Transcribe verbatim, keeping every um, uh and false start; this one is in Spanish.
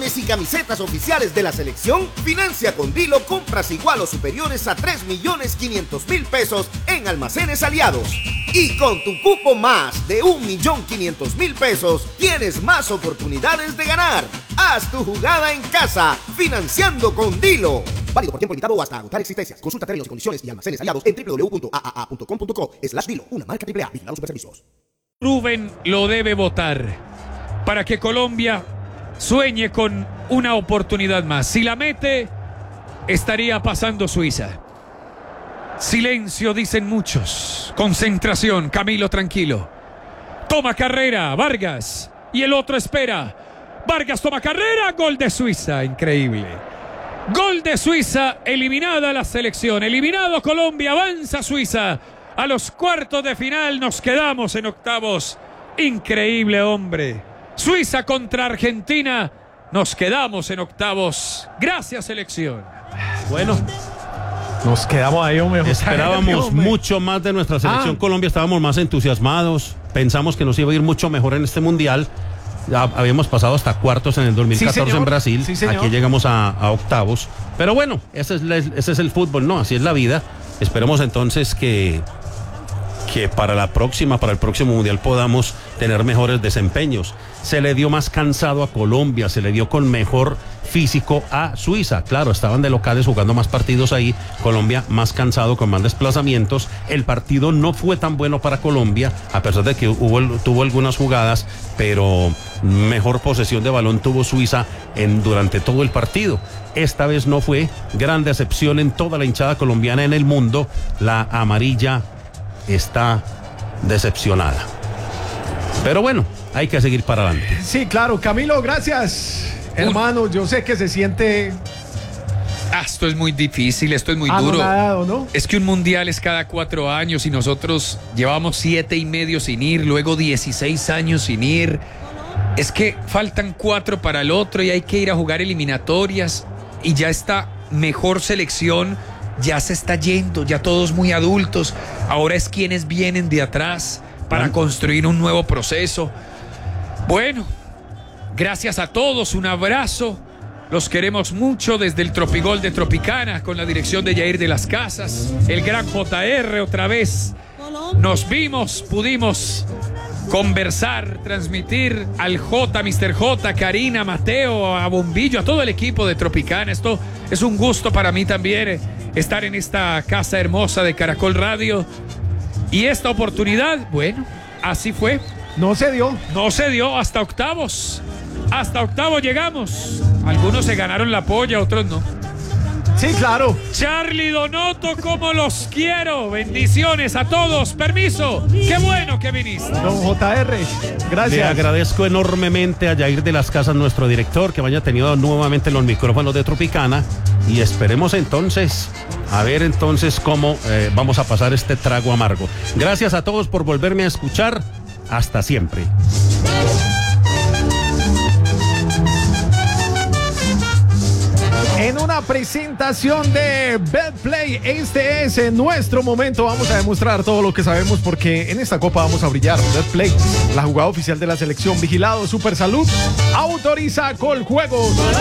uniformes y camisetas oficiales de la selección, financia con Dilo compras igual o superiores a tres millones quinientos mil pesos en Almacenes Aliados. Y con tu cupo más de un millón quinientos mil pesos, tienes más oportunidades de ganar. Haz tu jugada en casa, financiando con Dilo. Válido por tiempo limitado o hasta agotar existencias. Consulta términos y condiciones y almacenes aliados en w w w punto a a a punto com punto co slash Dilo. Una marca triple A. Vigilados Superservicios. Rubén lo debe votar para que Colombia sueñe con una oportunidad más. Si la mete, estaría pasando Suiza. Silencio, dicen muchos. Concentración, Camilo tranquilo. Toma carrera, Vargas. Y el otro espera. Vargas toma carrera, gol de Suiza. Increíble. Gol de Suiza, eliminada la selección. Eliminado Colombia, avanza Suiza. A los cuartos de final nos quedamos en octavos. Increíble, hombre. Suiza contra Argentina. Nos quedamos en octavos. Gracias, selección. Bueno, nos quedamos ahí, hombre. esperábamos hombre. mucho más de nuestra selección Ah. Colombia. Estábamos más entusiasmados. Pensamos que nos iba a ir mucho mejor en este mundial. Ya habíamos pasado hasta cuartos en el dos mil catorce Sí, en Brasil. Sí, señor. Aquí llegamos a, a octavos. Pero bueno, ese es, la- ese es el fútbol, ¿no? Así es la vida. Esperemos entonces que, que para la próxima, para el próximo mundial podamos tener mejores desempeños. Se le dio más cansado a Colombia, se le dio con mejor físico a Suiza. Claro, estaban de locales jugando más partidos ahí. Colombia más cansado, con más desplazamientos. El partido no fue tan bueno para Colombia, a pesar de que hubo, tuvo algunas jugadas, pero mejor posesión de balón tuvo Suiza en, durante todo el partido. Esta vez no fue. Gran decepción en toda la hinchada colombiana en el mundo. La amarilla está decepcionada. Pero bueno, hay que seguir para adelante. Sí, claro. Camilo, gracias. Hermano, yo sé que se siente Ah, esto es muy difícil, esto es muy duro. anonadado, ¿no? Es que un mundial es cada cuatro años y nosotros llevamos siete y medio sin ir, luego dieciséis años sin ir. Es que faltan cuatro para el otro y hay que ir a jugar eliminatorias y ya esta mejor selección ya se está yendo, ya todos muy adultos. Ahora es quienes vienen de atrás para construir un nuevo proceso. Bueno, gracias a todos, un abrazo. Los queremos mucho desde el Tropigol de Tropicana con la dirección de Yair de las Casas, el gran J R otra vez. Nos vimos, pudimos conversar, transmitir al J, mister J, Karina, Mateo, a Bombillo, a todo el equipo de Tropicana. Esto es un gusto para mí también eh, estar en esta casa hermosa de Caracol Radio. Y esta oportunidad, bueno, así fue. No se dio. No se dio hasta octavos. Hasta octavos llegamos. Algunos se ganaron la polla, otros no. Sí, claro. Charlie Donoto, como los quiero. Bendiciones a todos. Permiso. Qué bueno que viniste. Don J R, Le gracias. agradezco enormemente a Yair de las Casas, nuestro director, que haya tenido nuevamente los micrófonos de Tropicana. Y esperemos entonces, a ver entonces cómo eh, vamos a pasar este trago amargo. Gracias a todos por volverme a escuchar. Hasta siempre. En una presentación de Betplay, este es en nuestro momento. Vamos a demostrar todo lo que sabemos porque en esta copa vamos a brillar. Betplay, la jugada oficial de la selección. Vigilado Super Salud, autoriza Coljuegos.